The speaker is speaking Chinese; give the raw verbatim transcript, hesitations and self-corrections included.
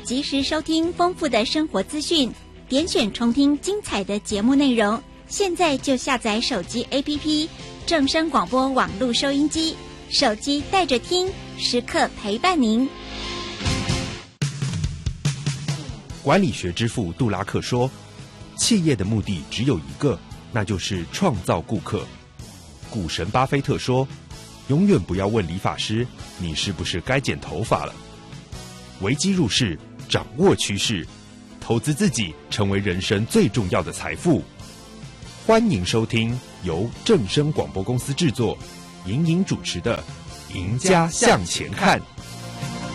及时收听丰富的生活资讯，点选重听精彩的节目内容。现在就下载手机 A P P 正声广播网络收音机，手机带着听，时刻陪伴您。 管理学之父杜拉克说，企业的目的只有一个，那就是创造顾客。股神巴菲特说，永远不要问理发师你是不是该剪头发了。危机入市，掌握趋势，投资自己成为人生最重要的财富。欢迎收听由正声广播公司制作，莹莹主持的《赢家向前看》。